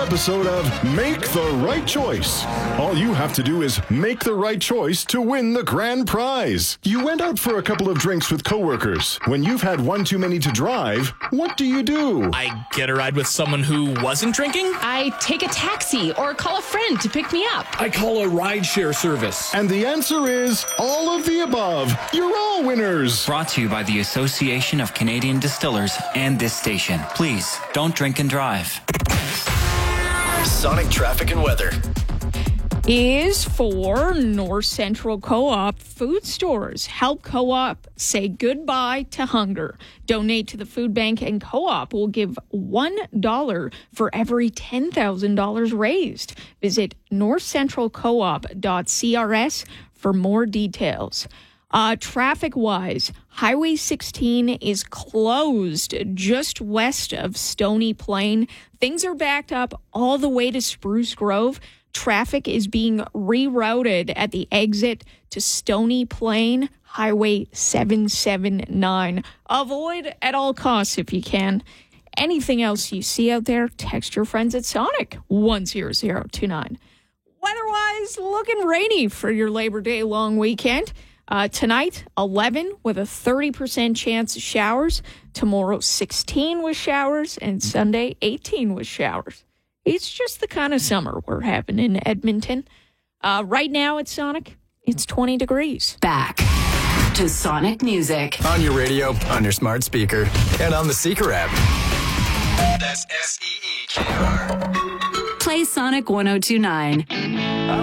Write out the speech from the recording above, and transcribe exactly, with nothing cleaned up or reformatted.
episode of Make the Right Choice. All you have to do is make the right choice to win the grand prize. You went out for a couple of drinks with coworkers. When you've had one too many to drive, what do you do? I get a ride with someone who wasn't drinking? I take a taxi or call a friend to pick me up. I call a rideshare service. And the answer is all of the above. You're all winners. Brought to you by the Association of Canadian Distillers and this station. Please, don't drink and drive. Sonic traffic and weather is for North Central Co-op food stores. Help Co-op say goodbye to hunger. Donate to the food bank, and Co-op will give one dollar for every ten thousand dollars raised. Visit north central co op dot c r s for more details. Uh, traffic-wise, Highway sixteen is closed just west of Stony Plain. Things are backed up all the way to Spruce Grove. Traffic is being rerouted at the exit to Stony Plain, Highway seven seventy-nine. Avoid at all costs if you can. Anything else you see out there, text your friends at Sonic one zero zero two nine. Weather-wise, looking rainy for your Labor Day long weekend. Uh, tonight, eleven with a thirty percent chance of showers. Tomorrow, sixteen with showers. And Sunday, eighteen with showers. It's just the kind of summer we're having in Edmonton. Uh, right now at Sonic, it's twenty degrees. Back to Sonic Music. on your radio, on your smart speaker, and on the Seeker app. That's S E E K R. Play Sonic one oh two nine.